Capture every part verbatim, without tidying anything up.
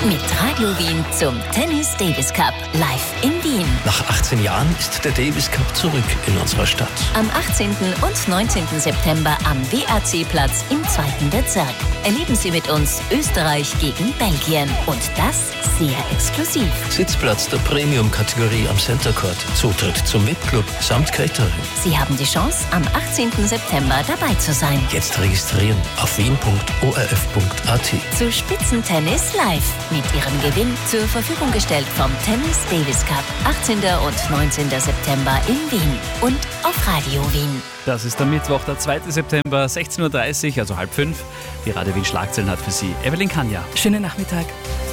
Mit Radio Wien zum Tennis Davis Cup live in Wien. Nach achtzehn Jahren ist der Davis Cup zurück in unserer Stadt. Am achtzehnten und neunzehnten September am W A C-Platz im zweiten Bezirk. Erleben Sie mit uns Österreich gegen Belgien. Und das sehr exklusiv. Sitzplatz der Premium-Kategorie am Center Court. Zutritt zum V I P-Club samt Catering. Sie haben die Chance, am achtzehnten September dabei zu sein. Jetzt registrieren auf wien punkt o r f punkt a t. Zu Spitzentennis live. Mit Ihrem Gewinn zur Verfügung gestellt vom Tennis Davis Cup. achtzehnten und neunzehnten September in Wien und auf Radio Wien. Das ist der Mittwoch, der zweite September, sechzehn Uhr dreißig, also halb fünf. Die Radio Wien Schlagzeilen hat für Sie Evelyn Kanja. Schönen Nachmittag.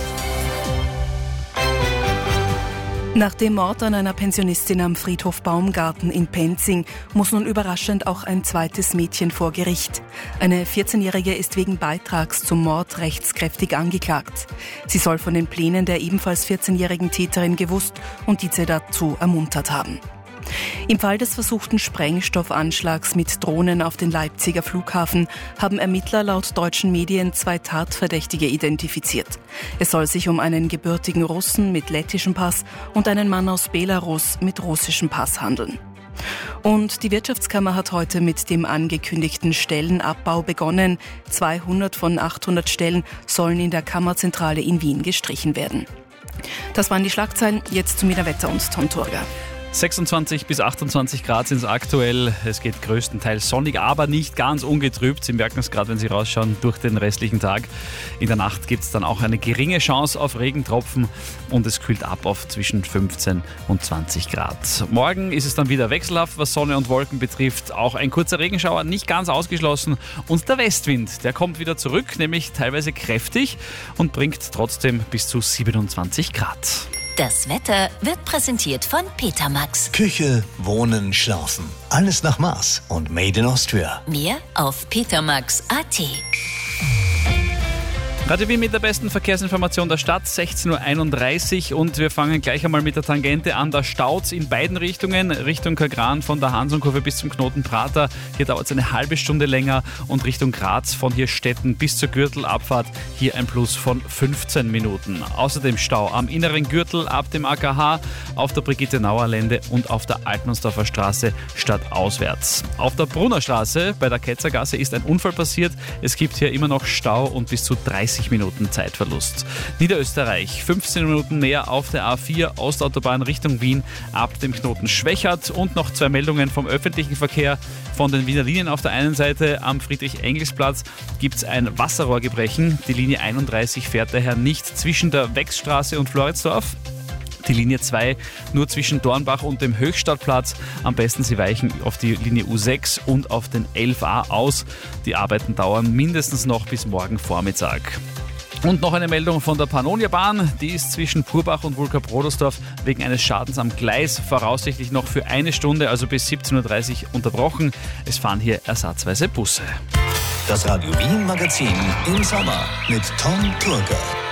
Nach dem Mord an einer Pensionistin am Friedhof Baumgarten in Penzing muss nun überraschend auch ein zweites Mädchen vor Gericht. Eine vierzehnjährige ist wegen Beitrags zum Mord rechtskräftig angeklagt. Sie soll von den Plänen der ebenfalls vierzehnjährigen Täterin gewusst und diese dazu ermuntert haben. Im Fall des versuchten Sprengstoffanschlags mit Drohnen auf den Leipziger Flughafen haben Ermittler laut deutschen Medien zwei Tatverdächtige identifiziert. Es soll sich um einen gebürtigen Russen mit lettischem Pass und einen Mann aus Belarus mit russischem Pass handeln. Und die Wirtschaftskammer hat heute mit dem angekündigten Stellenabbau begonnen. zweihundert von achthundert Stellen sollen in der Kammerzentrale in Wien gestrichen werden. Das waren die Schlagzeilen. Jetzt zum Wetter und Tom Turger. sechsundzwanzig bis achtundzwanzig Grad sind es aktuell. Es geht größtenteils sonnig, aber nicht ganz ungetrübt. Sie merken es gerade, wenn Sie rausschauen, durch den restlichen Tag. In der Nacht gibt es dann auch eine geringe Chance auf Regentropfen und es kühlt ab auf zwischen fünfzehn und zwanzig Grad. Morgen ist es dann wieder wechselhaft, was Sonne und Wolken betrifft. Auch ein kurzer Regenschauer nicht ganz ausgeschlossen. Und der Westwind, der kommt wieder zurück, nämlich teilweise kräftig und bringt trotzdem bis zu siebenundzwanzig Grad. Das Wetter wird präsentiert von Petermax. Küche, Wohnen, Schlafen. Alles nach Maß und Made in Austria. Mehr auf petermax punkt a t. Radio Wien mit der besten Verkehrsinformation der Stadt, sechzehn Uhr einunddreißig und wir fangen gleich einmal mit der Tangente an. Da staut's in beiden Richtungen, Richtung Kagran von der Hansonkurve bis zum Knoten Prater. Hier dauert es eine halbe Stunde länger und Richtung Graz von Hirstetten bis zur Gürtelabfahrt. Hier ein Plus von fünfzehn Minuten. Außerdem Stau am inneren Gürtel ab dem A K H, auf der Brigitte-Nauer-Lände und auf der Altmannsdorfer Straße stadtauswärts. Auf der Brunnerstraße bei der Ketzergasse ist ein Unfall passiert. Es gibt hier immer noch Stau und bis zu dreißig Minuten Zeitverlust. Niederösterreich, fünfzehn Minuten mehr auf der A vier Ostautobahn Richtung Wien ab dem Knoten Schwächert und noch zwei Meldungen vom öffentlichen Verkehr. Von den Wiener Linien auf der einen Seite am Friedrich-Engels-Platz gibt es ein Wasserrohrgebrechen. Die Linie einunddreißig fährt daher nicht zwischen der Wechsstraße und Floridsdorf. Die Linie zwei nur zwischen Dornbach und dem Höchstadtplatz. Am besten Sie weichen auf die Linie U sechs und auf den elf a aus. Die Arbeiten dauern mindestens noch bis morgen Vormittag. Und noch eine Meldung von der Pannonia-Bahn. Die ist zwischen Purbach und Wulka-Brodersdorf wegen eines Schadens am Gleis voraussichtlich noch für eine Stunde, also bis siebzehn Uhr dreißig unterbrochen. Es fahren hier ersatzweise Busse. Das Radio Wien Magazin im Sommer mit Tom Turger.